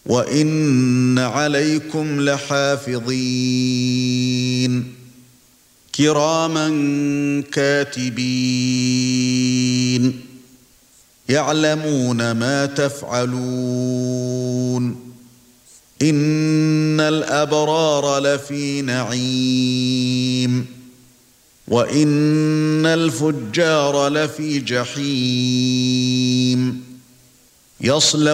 وَإِنَّ عَلَيْكُمْ لَحَافِظِينَ كِرَامًا كَاتِبِينَ يَعْلَمُونَ مَا تَفْعَلُونَ إِنَّ الْأَبْرَارَ لَفِي نَعِيمٍ وَإِنَّ الْفُجَّارَ لَفِي جَحِيمٍ